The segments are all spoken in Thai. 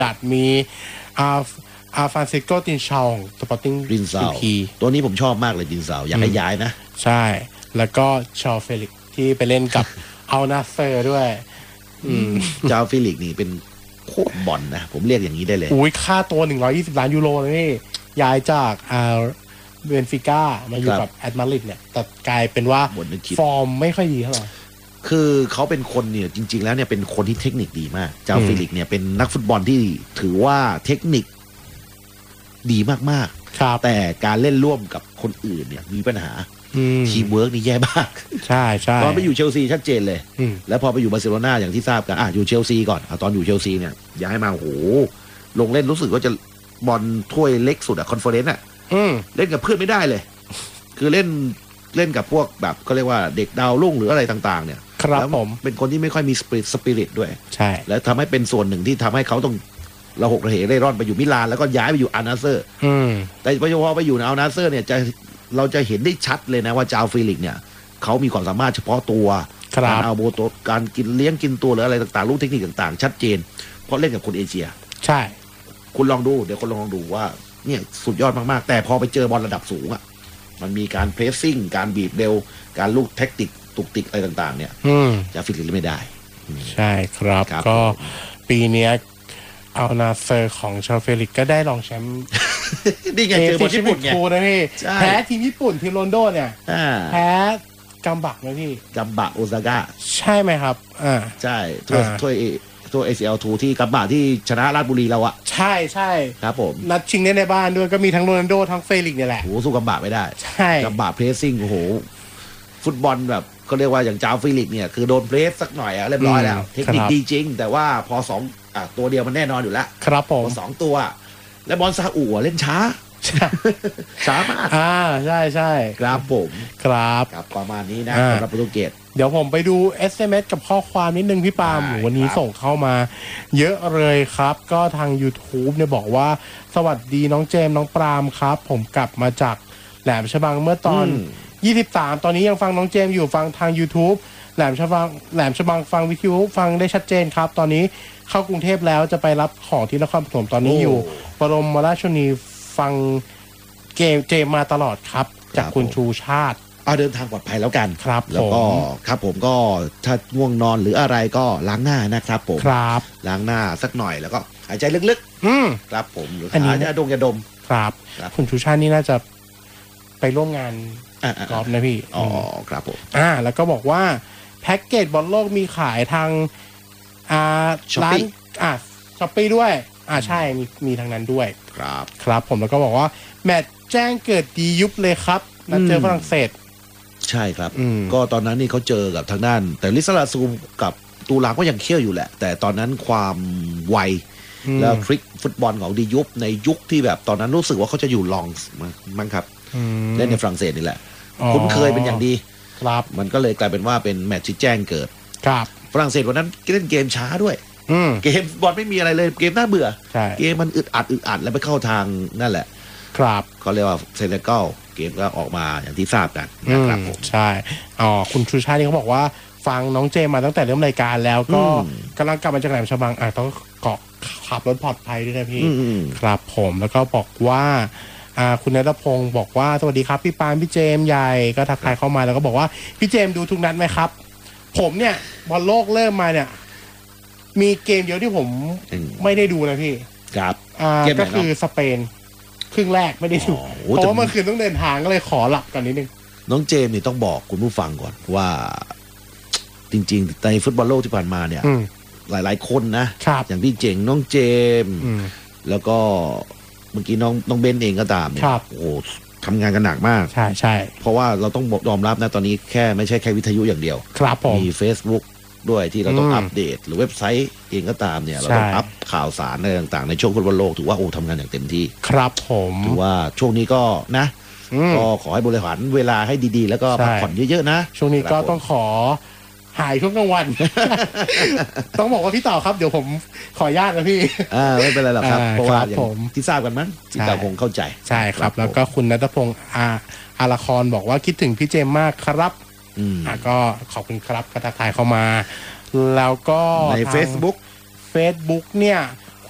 ดัดมีฟรานซิสโกตินชาวของสปอร์ติ้งดินซาวตัวนี้ผมชอบมากเลยดินซาวอยากให้ย้ายนะใช่แล้วก็ชาวเฟลิกที่ไปเล่นกับ อัลนาเซอร์ด้วยชาวเฟลิกนี่เป็นโคตรบอลนะผมเรียกอย่างนี้ได้เลยอุ้ยค่าตัว120 ล้านยูโรเลยนี่ย้ายจากเบนฟิก้ามาอยู่กับแอตมาดริดเนี่ยแต่กลายเป็นว่าฟอร์มไม่ค่อยดีเท่าไหร่คือเขาเป็นคนเนี่ยจริงๆแล้วเนี่ยเป็นคนที่เทคนิคดีมากเจ้าเฟลิกเนี่ยเป็นนักฟุตบอลที่ถือว่าเทคนิคดีมากๆแต่การเล่นร่วมกับคนอื่นเนี่ยมีปัญหาทีมเวิร์กนี่แย่มากใช่ใช่ตอนไปอยู่เชลซีชัดเจนเลยแล้วพอไปอยู่บาร์เซโลนาอย่างที่ทราบกันอยู่เชลซีก่อนตอนอยู่เชลซีเนี่ยย้ายมาโหลงเล่นรู้สึกว่าจะบอลถ้วยเล็กสุดคอนเฟอเรนซ์เล่นกับเพื่อนไม่ได้เลยคือเล่นกับพวกแบบก็เรียกว่าเด็กดาวรุ่งหรืออะไรต่างๆเนี่ยครับผมเป็นคนที่ไม่ค่อยมีสปิริตด้วยใช่แล้วทำให้เป็นส่วนหนึ่งที่ทำให้เขาต้องระหกระเหเร่ร่อนไปอยู่มิลานแล้วก็ย้ายไปอยู่อาร์นาเซอร์แต่พอไปอยู่ในอาร์นาเซอร์เนี่ยเราจะเห็นได้ชัดเลยนะว่าจาวเฟลิกเนี่ยเขามีความสามารถเฉพาะตัวการเอาโบโตการกินเลี้ยงกินตัวหรืออะไรต่างๆลูกเทคนิคต่างๆชัดเจนเพราะเล่นกับคนเอเชียใช่คุณลองดูเดี๋ยวคนลองดูว่าเนี่ยสุดยอดมากๆแต่พอไปเจอบอลระดับสูงมันมีการเพรสซิ่งการบีบเร็วการลูกแท็กติกตุกติกอะไรต่างๆเนี่ยจาวเฟลิกไม่ได้ใช่ครับก็ปีนี้อัลนาเซอร์ของชาวเฟลิกก็ได้รองแชมป์นี่ไงเจอบอลญี่ปุ่นไงนะพี่แพ้ทีมญี่ปุ่นทีมโรนโดเนี่ยแพ้กัมบักนะพี่กัมบะโอซาก้าใช่ไหมครับใช่ถ้วย ACL2 ที่กัมบะที่ชนะราชบุรีเราใช่ใช่ครับผมนัดชิงในบ้านด้วยก็มีทั้งโรนัลโดทั้งเฟลิกเนี่ยแหละโอ้สู้กัมบะไม่ได้ใช่กัมบะเพรสซิ่งโอ้โหฟุตบอลแบบเขาเรียกว่าอย่างจาวเฟลิกเนี่ยคือโดนเพรสสักหน่อยเรียบร้อยแล้วเทคนิคดีจริงแต่ว่าพอตัวเดียวมันแน่นอนอยู่แล้วครับผม 2ตัวและบอลซาอุเล่นช้ามากใช่ใช่ครับผมครับประมาณนี้นะสำหรับโปรตุเกสเดี๋ยวผมไปดู SMS กับข้อความนิดนึงพี่ปาล์มวันนี้ส่งเข้ามาเยอะเลยครับก็ทาง YouTube เนี่ยบอกว่าสวัสดีน้องเจมน้องปรามครับผมกลับมาจากแหลมฉบังเมื่อตอน23ตอนนี้ยังฟังน้องเจมอยู่ฟังทาง YouTube แหลมฉบังฟังวิทยุฟังได้ชัดเจนครับตอนนี้เข้ากรุงเทพแล้วจะไปรับของที่นครปฐมตอนนี้อยู่บรมราชชนนีฟังเจมมาตลอดครับจากคุณชูชาติเดินทางปลอดภัยแล้วกันครับแล้วก็ครับผมก็ถ้าง่วงนอนหรืออะไรก็ล้างหน้านะครับผมครับล้างหน้าสักหน่อยแล้วก็หายใจลึกๆครับผมหรือหายาดมครับคุณชูชาตินี่น่าจะไปร่วมงานกอล์ฟนะพี่ครับผมแล้วก็บอกว่าแพ็กเกจบอลโลกมีขายทางร้านช้อปปี้ด้วยใช่มีทางนั้นด้วยครับผมแล้วก็บอกว่าแมตช์แจ้งเกิดดียุบเลยครับนัดเจอฝรั่งเศสใช่ครับก็ตอนนั้นนี่เขาเจอกับทางด้านแต่ลิซาลาซูกับตูลาก็ยังเคี่ยวอยู่แหละแต่ตอนนั้นความไวแล้วทริคฟุตบอลของดียุบในยุคที่แบบตอนนั้นรู้สึกว่าเขาจะอยู่ลองมั้งครับเล่นในฝรั่งเศสนี่แหละคุ้นเคยเป็นอย่างดีครับมันก็เลยกลายเป็นว่าเป็นแมตช์ที่แจ้งเกิดครับฝรั่งเศสวันนั้นเล่นเกมช้าด้วยเกมบอลไม่มีอะไรเลยเกมน่าเบื่อเกมมันอึดอัดแล้วไปเข้าทางนั่นแหละครับเขาเรียกว่าเซเนกัลเกมก็ออกมาอย่างที่ทราบกันนะครับผมใช่คุณชูชาตินี่เขาบอกว่าฟังน้องเจมาตั้งแต่เริ่มรายการแล้วก็กำลังกลับมาจากแหลมฉบังต้องเกาะขับรถปลอดภัยด้วยนะพี่ครับผมแล้วก็บอกว่าคุณณัฐพงศ์บอกว่าสวัสดีครับพี่ปานพี่เจมใหญ่ก็ทักทายเข้ามาแล้วก็บอกว่าพี่เจมดูทุกนัดไหมครับผมเนี่ยบอลโลกเริ่มมาเนี่ยมีเกมเดียวที่ผมไม่ได้ดูนะพี่ครับก็คือสเปนครึ่งแรกไม่ได้ดูเพราะว่าเมื่อคืนต้องเดินทางก็เลยขอหลับกันนิดนึงน้องเจมนี่ต้องบอกคุณผู้ฟังก่อนว่าจริงๆในฟุตบอลโลกที่ผ่านมาเนี่ยหลายๆคนนะอย่างพี่เจ๋งน้องเจมแล้วก็เมื่อกี้น้องเบนเองก็ตามเนี่ยโอ้ทำงานกันหนักมากใช่เพราะว่าเราต้องยอมรับนะตอนนี้ไม่ใช่แค่วิทยุอย่างเดียวครับผมมี Facebook ด้วยที่เราต้องอัปเดตหรือเว็บไซต์เองก็ตามเนี่ยเราต้องอัปข่าวสารอะไรต่างๆในช่วงฟุตบอลโลกถือว่าทำงานอย่างเต็มที่ครับผมถือว่าช่วงนี้ก็นะก็ขอให้บริหารเวลาให้ดีๆแล้วก็พักผ่อนเยอะๆนะช่วงนี้ก็ต้องขอหายช่วงกลางวัน ต้องบอกว่าพี่ต่อครับเดี๋ยวผมขออนุญาตนะพี่ไม่เป็นไรหรอกครับเพราะว่าอย่างที่ทราบกันมั้งที่ต่อคงเข้าใจใช่ครับแล้วก็คุณณัฐพงศ์อาราคอนบอกว่าคิดถึงพี่เจมมากครับก็ขอบคุณครับก็ทักทายเข้ามาแล้วก็ใน Facebook เนี่ยคุ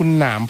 คุณหนาม